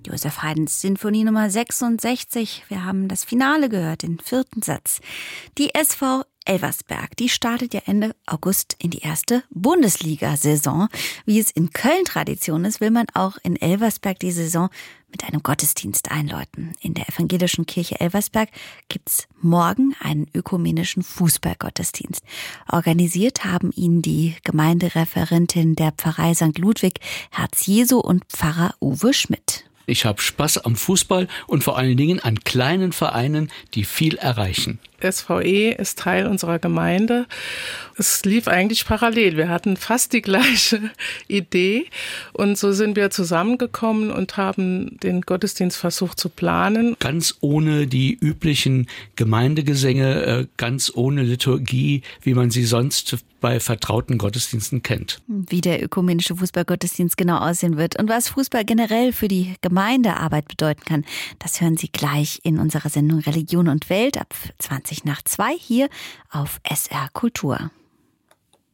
Josef Haydns Sinfonie Nummer 66. Wir haben das Finale gehört, den 4. Satz. Die SV Elversberg, die startet ja Ende August in die erste Bundesliga-Saison. Wie es in Köln Tradition ist, will man auch in Elversberg die Saison mit einem Gottesdienst einläuten. In der evangelischen Kirche Elversberg gibt's morgen einen ökumenischen Fußballgottesdienst. Organisiert haben ihn die Gemeindereferentin der Pfarrei St. Ludwig, Herz Jesu, und Pfarrer Uwe Schmidt. Ich habe Spaß am Fußball und vor allen Dingen an kleinen Vereinen, die viel erreichen. SVE ist Teil unserer Gemeinde. Es lief eigentlich parallel. Wir hatten fast die gleiche Idee und so sind wir zusammengekommen und haben den Gottesdienst versucht zu planen. Ganz ohne die üblichen Gemeindegesänge, ganz ohne Liturgie, wie man sie sonst bei vertrauten Gottesdiensten kennt. Wie der ökumenische Fußballgottesdienst genau aussehen wird und was Fußball generell für die Gemeindearbeit bedeuten kann, das hören Sie gleich in unserer Sendung Religion und Welt ab 20 nach 2 hier auf SR Kultur.